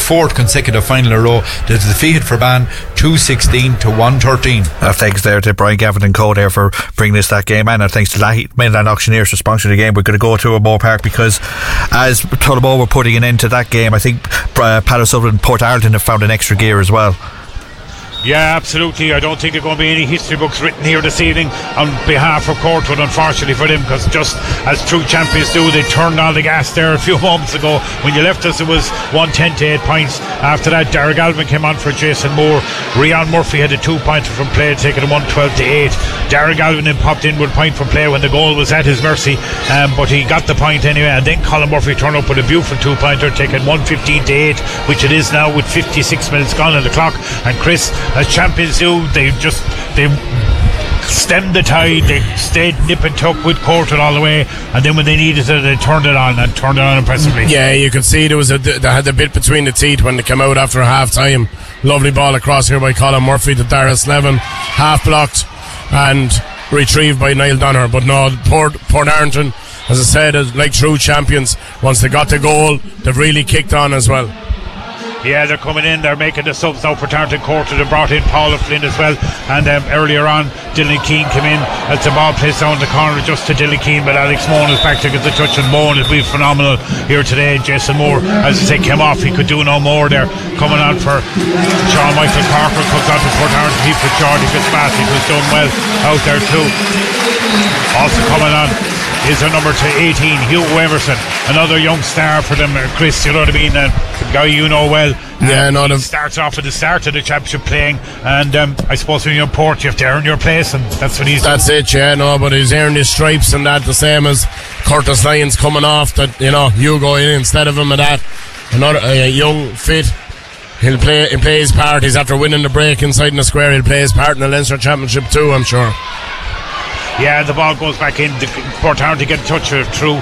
fourth consecutive final in a row. They defeated Ferban 2-16 to 1-13. Thanks there to Brian Gavin and Co there for bringing us that game, and thanks to Mainland Auctioneers for sponsoring the game. We're going to go to O'Moore Park because as Tullamore were putting an end to that game, I think Pat O'Sullivan and Port Ireland have found an extra gear as well. Yeah, absolutely. I don't think there are going to be any history books written here this evening on behalf of Courtwood, unfortunately for them, because just as true champions do, they turned on the gas there a few moments ago. When you left us, it was 110 to 8 points. After that, Dara Galvin came on for Jason Moore. Rian Murphy had a 2-pointer from play, taking it 112 to 8. Dara Galvin then popped in with a point from play when the goal was at his mercy, but he got the point anyway. And then Colin Murphy turned up with a beautiful 2-pointer, taking 115 to 8, which it is now with 56 minutes gone on the clock. And Chris, as champions do, they stemmed the tide. They stayed nip and tuck with Courtwood all the way, and then when they needed it, they turned it on impressively. Yeah, you could see they had a bit between the teeth when they came out after half time. Lovely ball across here by Colin Murphy to Dara Slevin, half blocked and retrieved by Niall Donner. But no, Port Ireton, as I said, like true champions, once they got the goal, they've really kicked on as well. Yeah, they're coming in, they're making the subs now for Tarleton Courtwood. They brought in Paul Flynn as well, and earlier on Dylan Keane came in as the ball plays down the corner just to Dylan Keane, but Alex Moan is back to get the touch, and Moan has been phenomenal here today. Jason Moore, as I say, came off, he could do no more there. Coming on for Sean Michael Parker, comes on to Port Ireton, he put Jordy Fitzpatrick, who's done well out there too. Also coming on is their number 18, Hugh Emerson, another young star for them, Chris, you know what I mean, the guy you know well. Yeah, he starts off at the start of the championship playing, and I suppose when you're in Port you have to earn your place, and that's what he's doing. That's it, yeah, no, but he's earned his stripes and that, the same as Curtis Lyons coming off, that, you know, you go in instead of him at that. Another young, fit, he'll play his part. He's after winning the break inside in the square, he'll play his part in the Leinster Championship too, I'm sure. Yeah, the ball goes back in. Port Ireton to get a touch through.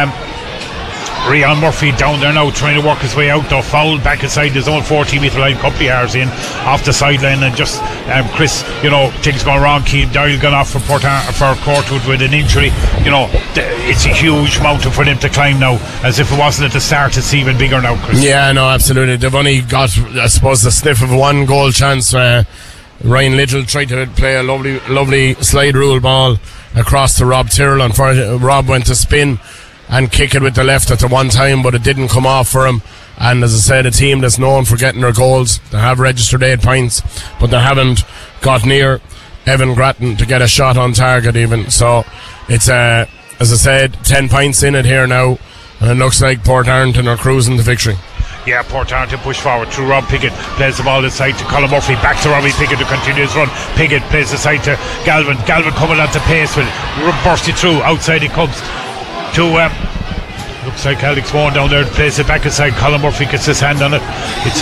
Rian Murphy down there now trying to work his way out, though fouled back inside his own 40-metre line, couple of yards in off the sideline, and just Chris, you know, things gone wrong. Keane Doyle gone off for Courtwood with an injury. You know, it's a huge mountain for them to climb now. As if it wasn't at the start, it's even bigger now, Chris. Yeah, no, absolutely. They've only got, I suppose, the sniff of one goal chance. Ryan Little tried to play a lovely slide rule ball across to Rob Tyrrell, and Rob went to spin and kick it with the left at the one time, but it didn't come off for him. And as I said, a team that's known for getting their goals, they have registered 8 points, but they haven't got near Evan Grattan to get a shot on target even. So it's as I said, 10 points in it here now, and it looks like Port Ireton are cruising to victory. Yeah, Port Ireton push forward through Rob Pickett, plays the ball inside to Colin Murphy, back to Robbie Pickett to continue his run. Pickett plays the side to Galvin coming onto pace with it, bursting through, outside it comes to looks like Alex Vaughan down there, plays it back inside. Colin Murphy gets his hand on it. It's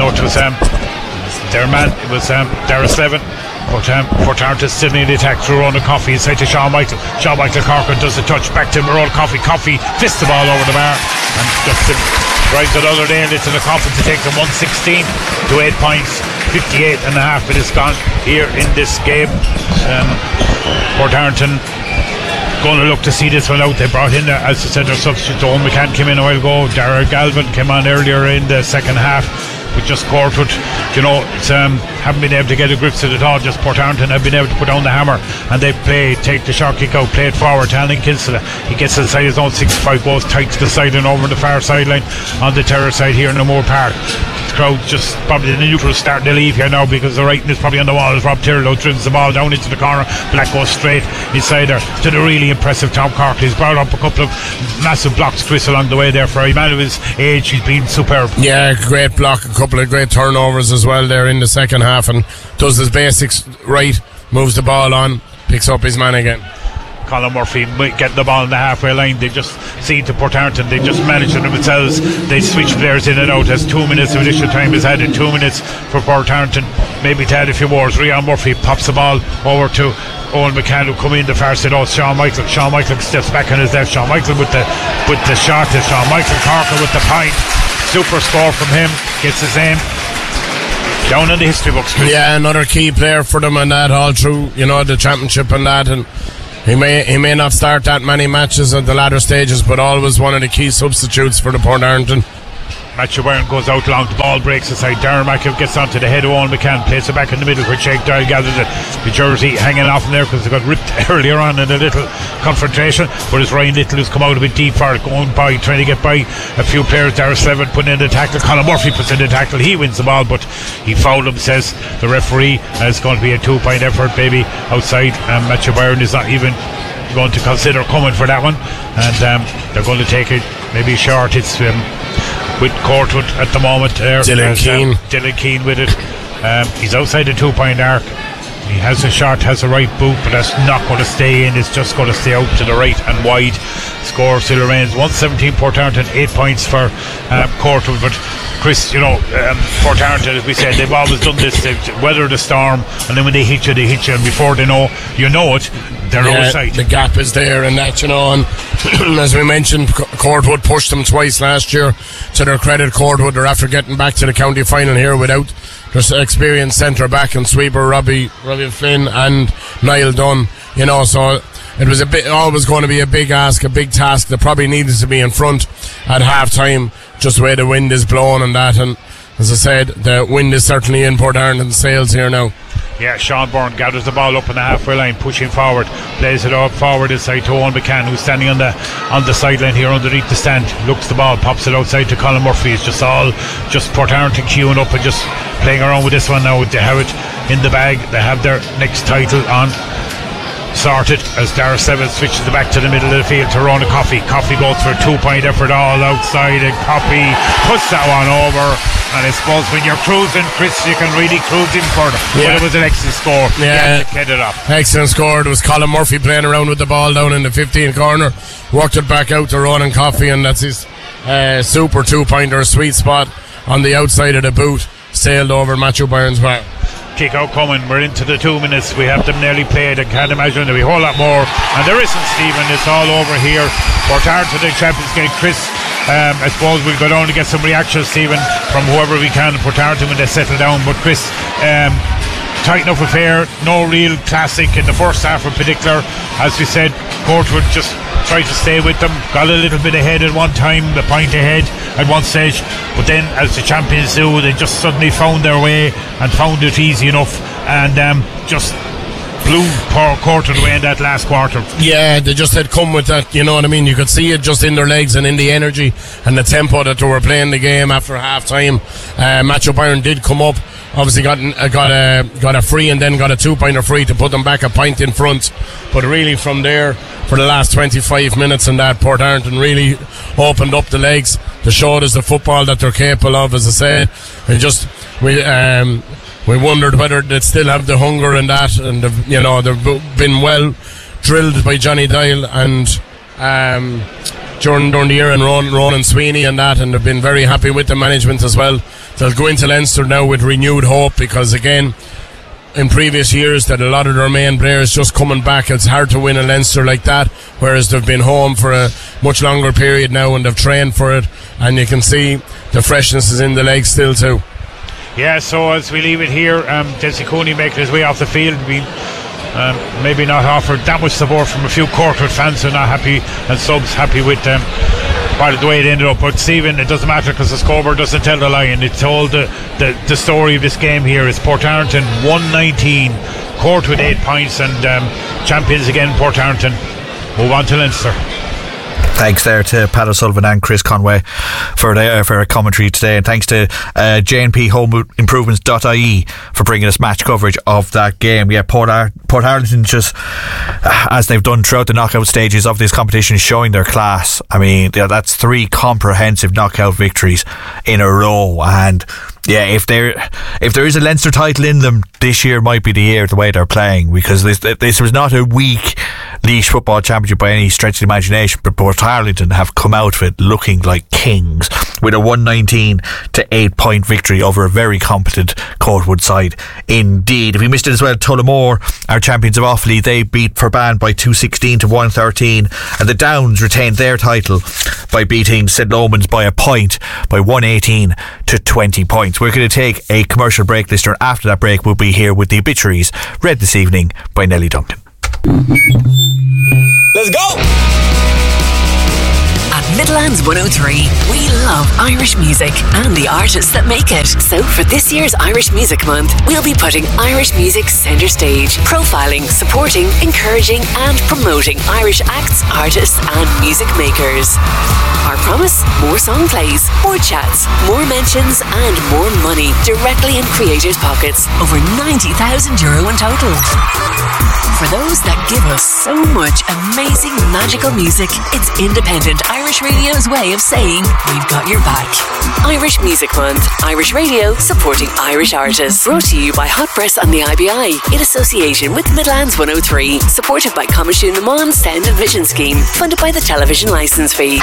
their man, it was Dara Slevin. Port Ireton still in the attack through Ronan Coffey inside to Sean Michael Corcoran does the touch back to Ronan Coffey fists the ball over the bar and just drives another nail into the coffin to take them 116 to 8 points. 58 and a half minutes gone here in this game. Port Ireton going to look to see this one out. They brought in, as I said, their substitute. Owen McCann came in a while ago. Dara Galvin came on earlier in the second half. With just Courtwood, you know, it's, haven't been able to get a grip to it at all. Just Port Ireton have been able to put down the hammer, and they take the short kick out, play it forward to Alan Kinsella. He gets inside his own 65, goes tight to the side and over the far sideline on the terror side here in O'Moore Park. The crowd just probably the neutral starting to leave here now because the writing is probably on the wall as Rob Tyrrell dribbles the ball down into the corner. Black goes straight inside there to the really impressive Tom Cork. He's brought up a couple of massive blocks, Chris, along the way there. For a man of his age, he's been superb. Yeah, great block, a couple of great turnovers as well there in the second half, and does his basics right, moves the ball on, picks up his man again. Colin Murphy getting the ball in the halfway line. They just see to Port Ireton, they just manage it themselves. They switch players in and out as 2 minutes of additional time is added. 2 minutes for Port Ireton, maybe to add a few more. Rian Murphy pops the ball over to Owen McCann, who come in the far side. Sean Michael steps back on his left. Sean Michael with the shot. Sean Michael Corker with the point. Super score from him, gets his aim down in the history books. Yeah, another key player for them and that all through, you know, the championship and that, and he may not start that many matches at the latter stages, but always one of the key substitutes for the Port Ireton. Matthew Byrne goes out long, the ball breaks aside. Darren McAvoy gets onto the head of Owen McCann, plays it back in the middle where Jake Doyle gathers it. The jersey hanging off in there because they got ripped earlier on in a little confrontation, but it's Ryan Little who's come out a bit deep for it, going by, trying to get by a few players. Dara Slevin putting in the tackle, Colin Murphy puts in the tackle, he wins the ball, but he fouled him, says the referee, and it's going to be a 2-point effort maybe outside, and Matthew Byrne is not even going to consider coming for that one, and they're going to take it maybe short. It's with Courtwood at the moment there. Dylan Keane with it. He's outside the 2-point arc. He has a shot, has a right boot, but that's not going to stay in. It's just going to stay out to the right and wide. Score still remains 117 Portarlington, 8 points for Courtwood. But Chris, Portarlington, as we said, they've always done this. They've weathered the storm, and then when they hit you, and before they know it, they're outside. The gap is there, and that, and as we mentioned, Courtwood pushed them twice last year. To their credit, Courtwood, they're after getting back to the county final here without their experienced centre back and sweeper Robbie Flynn and Niall Dunn. So it was always going to be a big ask, a big task. They probably needed to be in front at half time, just the way the wind is blowing and that. And as I said, the wind is certainly in Portarlington's sails here now. Yeah, Sean Byrne gathers the ball up on the halfway line, pushing forward, plays it up forward inside to Owen McCann, who's standing on the sideline here underneath the stand. Looks the ball, pops it outside to Colin Murphy. It's just Portarlington queuing up and just playing around with this one now. They have it in the bag. They have their next title on sorted as Dara Slevin switches it back to the middle of the field to Rona Coffey. Coffey goes for a 2-point effort all outside, and Coffey puts that one over. And I suppose when you're cruising, Chris, you can really cruise in further. Yeah. But it was an excellent score. Yeah, get it up. Excellent score. It was Colin Murphy playing around with the ball down in the 15 corner, worked it back out to Ronan Coffey, and that's his super 2-pointer, sweet spot on the outside of the boot, sailed over Matthew Byrne's bar. Kick out coming. We're into the 2 minutes. We have them nearly played. I can't imagine there'll be a whole lot more. And there isn't, Stephen. It's all over here. Portarlington the Champions game. Chris, I suppose we'll go down to get some reactions, Stephen, from whoever we can in Portarlington when they settle down. But Chris, tight enough affair. No real classic in the first half in particular. As we said, Courtwood just tried to stay with them, got a little bit ahead at one time, the point ahead at one stage, but then as the champions do, they just suddenly found their way and found it easy enough, and just blew Courtwood away in that last quarter. Yeah, they just had come with that, you know what I mean? You could see it just in their legs and in the energy and the tempo that they were playing the game after half time. Matthew Byrne did come up, obviously got a free and then got a 2-pointer free to put them back a point in front, but really from there for the last 25 minutes and that, Portarlington really opened up the legs. They showed us the football that they're capable of, as I said. We wondered whether they'd still have the hunger and that, and they've been well drilled by Johnny Doyle and Jordan Dornier and Ronan Sweeney and that, and they've been very happy with the management as well. They'll go into Leinster now with renewed hope, because again, in previous years, that a lot of their main players just coming back. It's hard to win a Leinster like that, whereas they've been home for a much longer period now and they've trained for it, and you can see the freshness is in the legs still too. Yeah, so as we leave it here, Jesse Cooney making his way off the field. We maybe not offered that much support from a few Courtwood fans who are not happy, and subs happy with part of the way it ended up. But Stephen, it doesn't matter because the scoreboard doesn't tell the lie, and it told the story of this game here. It's Portarlington 119, Courtwood 8 points, and champions again Portarlington move on to Leinster. Thanks there to Pat O'Sullivan and Chris Conway for a commentary today, and thanks to JNPHomeImprovements.ie for bringing us match coverage of that game. Yeah, Portarlington, just as they've done throughout the knockout stages of this competition, showing their class. I mean, that's 3 comprehensive knockout victories in a row, and yeah, if there is a Leinster title in them, this year might be the year, the way they're playing, because this was not a weak Laois Football Championship by any stretch of the imagination, but Portarlington have come out of it looking like kings with a 119 to 8 point victory over a very competent Courtwood side indeed. If you missed it as well, Tullamore, our champions of Offaly, they beat Ferban by 216 to 113, and the Downs retained their title by beating St. Lomans by a point, by 118 to 20 points. We're going to take a commercial break, listener. After that break, we'll be here with the obituaries read this evening by Nellie Duncan. Let's go! At Midlands 103. We love Irish music and the artists that make it. So for this year's Irish Music Month, we'll be putting Irish music centre stage, profiling, supporting, encouraging and promoting Irish acts, artists and music makers. Our promise? More song plays, more chats, more mentions and more money directly in creators' pockets. Over €90,000 in total. For those that give us so much amazing magical music, it's independent Irish radio's way of saying we've got your back. Irish Music Month. Irish Radio supporting Irish artists. Brought to you by Hot Press and the IBI in association with Midlands 103. Supported by Coimisiún na Meán Sound and Vision Scheme. Funded by the television licence fee.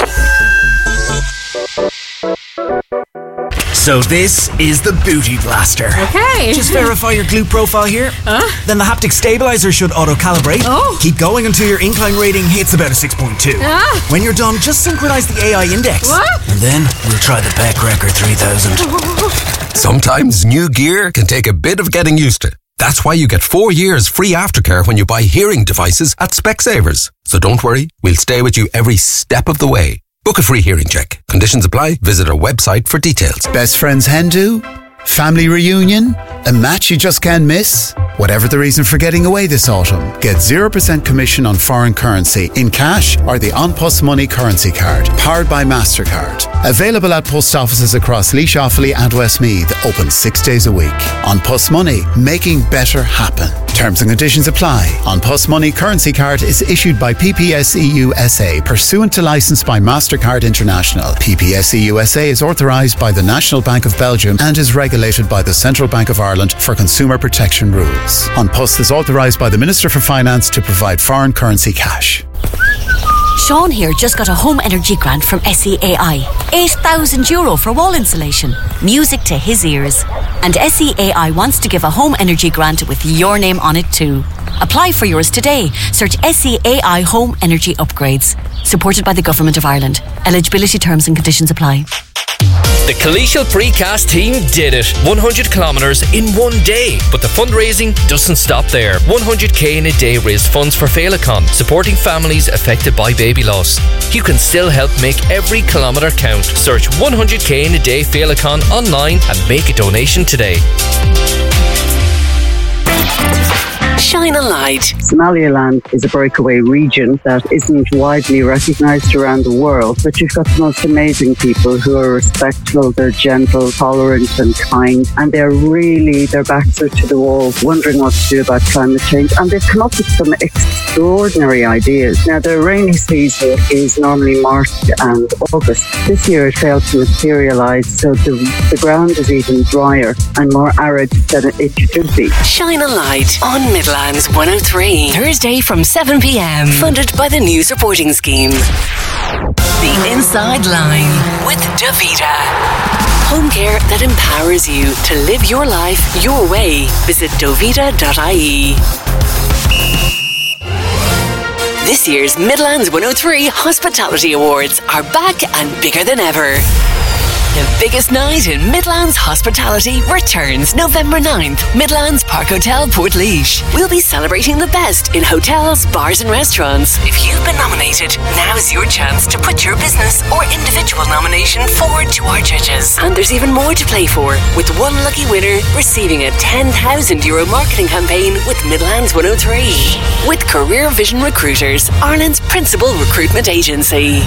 So this is the Booty Blaster. Okay. Just verify your glute profile here. Then the haptic stabilizer should auto-calibrate. Oh. Keep going until your incline rating hits about a 6.2. When you're done, just synchronize the AI index. What? And then we'll try the Beck Record 3000. Sometimes new gear can take a bit of getting used to. That's why you get 4 years free aftercare when you buy hearing devices at Specsavers. So don't worry, we'll stay with you every step of the way. Book a free hearing check. Conditions apply. Visit our website for details. Best friends hen do? Family reunion? A match you just can't miss? Whatever the reason for getting away this autumn, get 0% commission on foreign currency in cash or the An Post Money currency card, powered by MasterCard. Available at post offices across Laois, Offaly and Westmeath, open 6 days a week. An Post Money, making better happen. Terms and conditions apply. An Post Money currency card is issued by PPSEU SA, pursuant to licence by MasterCard International. PPSEU SA is authorised by the National Bank of Belgium and is regulated by the Central Bank of Ireland for consumer protection rules. An Post is authorised by the Minister for Finance to provide foreign currency cash. Sean here just got a home energy grant from SEAI. €8,000 for wall insulation. Music to his ears. And SEAI wants to give a home energy grant with your name on it too. Apply for yours today. Search SEAI Home Energy Upgrades. Supported by the Government of Ireland. Eligibility terms and conditions apply. The Collegial Precast team did it. 100 kilometres in one day. But the fundraising doesn't stop there. 100k in a day raised funds for Féileacán, supporting families affected by baby loss. You can still help make every kilometre count. Search 100k in a day Féileacán online and make a donation today. Shine a light. Somaliland is a breakaway region that isn't widely recognised around the world, but you've got the most amazing people who are respectful, they're gentle, tolerant and kind, and their backs are to the wall, wondering what to do about climate change, and they've come up with some extraordinary ideas. Now, the rainy season is normally March and August. This year it failed to materialise, so the ground is even drier and more arid than it should be. Shine a light on Midlands 103. Thursday from 7 p.m. Funded by the News Reporting Scheme. The Inside Line with Davita. Home care that empowers you to live your life your way. Visit dovita.ie. This year's Midlands 103 Hospitality Awards are back and bigger than ever. The biggest night in Midlands hospitality returns November 9th, Midlands Park Hotel, Portlaoise. We'll be celebrating the best in hotels, bars and restaurants. If you've been nominated, now's your chance to put your business or individual nomination forward to our judges. And there's even more to play for, with one lucky winner receiving a €10,000 marketing campaign with Midlands 103. With Career Vision Recruiters, Ireland's principal recruitment agency.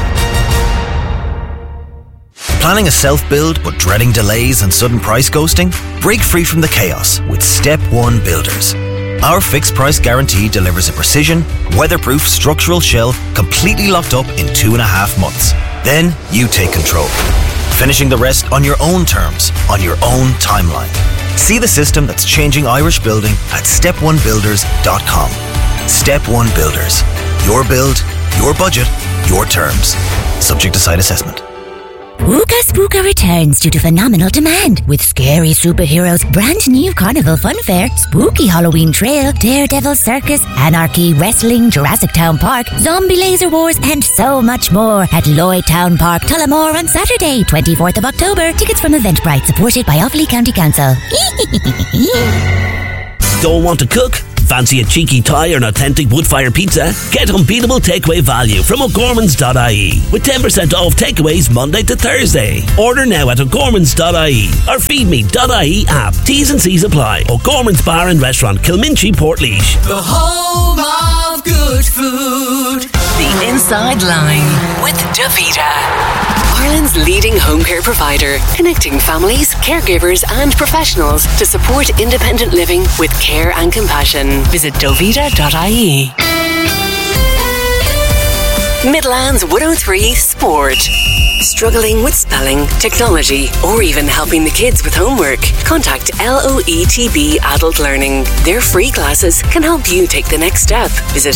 Planning a self-build but dreading delays and sudden price ghosting? Break free from the chaos with Step 1 Builders. Our fixed price guarantee delivers a precision, weatherproof structural shell completely locked up in 2.5 months. Then you take control, finishing the rest on your own terms, on your own timeline. See the system that's changing Irish building at step1builders.com. Step 1 Builders. Your build, your budget, your terms. Subject to site assessment. Ooga Spooka returns due to phenomenal demand with scary superheroes, brand new carnival fun fair, spooky Halloween trail, Daredevil circus, anarchy, wrestling, Jurassic Town Park, zombie laser wars and so much more at Lloyd Town Park, Tullamore on Saturday, 24th of October. Tickets from Eventbrite, supported by Offaly County Council. Don't want to cook? Fancy a cheeky Thai or an authentic wood-fire pizza? Get unbeatable takeaway value from O'Gorman's.ie with 10% off takeaways Monday to Thursday. Order now at O'Gorman's.ie or feedme.ie app. T's and C's apply. O'Gorman's Bar and Restaurant, Kilminchie, Portlaoise. The home of good food. The Inside Line with Davita. Ireland's leading home care provider, connecting families, caregivers and professionals to support independent living with care and compassion. Visit dovita.ie. Midlands 103 Sport. Struggling with spelling, technology, or even helping the kids with homework? Contact LOETB Adult Learning. Their free classes can help you take the next step. Visit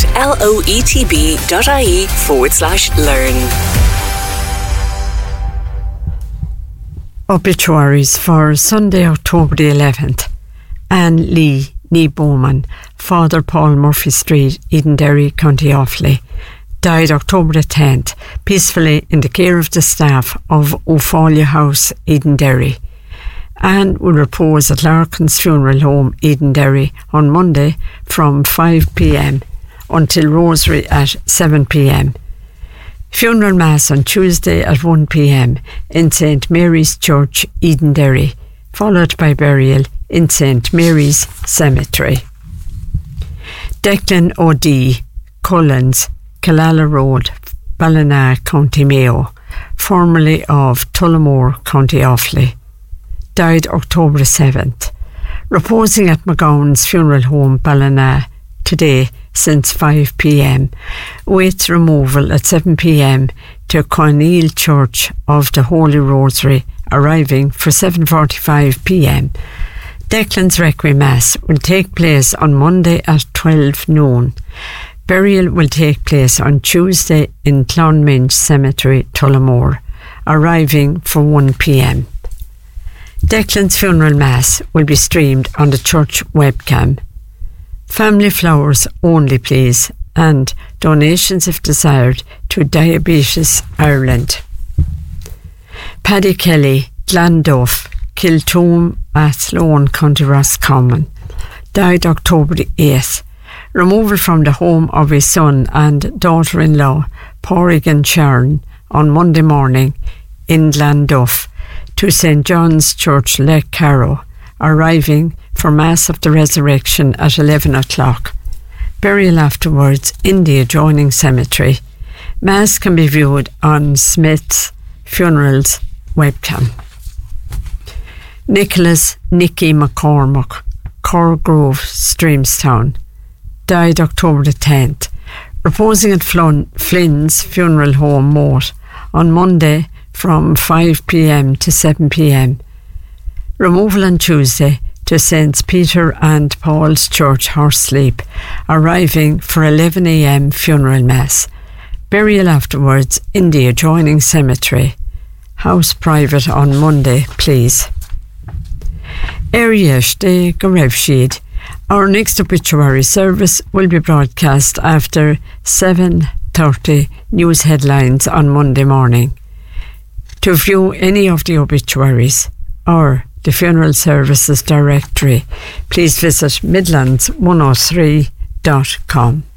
loetb.ie/learn. Obituaries for Sunday, October the 11th. Anne Lee, Nee Bowman, Father Paul Murphy Street, Edenderry, County Offaly. Died October the 10th, peacefully in the care of the staff of O'Falia House, Edenderry. Anne will repose at Larkin's Funeral Home, Edenderry, on Monday from 5 p.m. until Rosary at 7 p.m. Funeral Mass on Tuesday at 1 p.m. in St. Mary's Church, Edenderry, followed by burial in St. Mary's Cemetery. Declan O'D, Cullens, Killala Road, Ballina, County Mayo, formerly of Tullamore, County Offaly. Died October 7th. Reposing at McGowan's Funeral Home, Ballina, today since 5 p.m, with removal at 7 p.m. to Corneel Church of the Holy Rosary, arriving for 7:45 p.m. Declan's Requiem Mass will take place on Monday at 12 noon. Burial will take place on Tuesday in Clonminch Cemetery, Tullamore, arriving for 1 p.m. Declan's funeral mass will be streamed on the church webcam. Family flowers only, please, and donations if desired to Diabetes Ireland. Paddy Kelly, Glanduff, Kiltoom, Athlone, County Roscommon. Died October the 8th. Removal from the home of his son and daughter-in-law, Porrigan Sharon, on Monday morning in Glanduff to St. John's Church, Lake Carrow, arriving for Mass of the Resurrection at 11 o'clock. Burial afterwards in the adjoining cemetery. Mass can be viewed on Smith's Funerals webcam. Nicholas Nicky McCormack, Corgrove, Streamstown. Died October the 10th. Reposing at Flynn's Funeral Home, Moat, on Monday from 5 p.m. to 7 p.m. Removal on Tuesday to St. Peter and Paul's Church, Horsesleep, arriving for 11 a.m. funeral mass. Burial afterwards in the adjoining cemetery. House private on Monday, please. Ariash de Garevshid. Our next obituary service will be broadcast after 7:30 news headlines on Monday morning. To view any of the obituaries or the funeral services directory, please visit midlands103.com.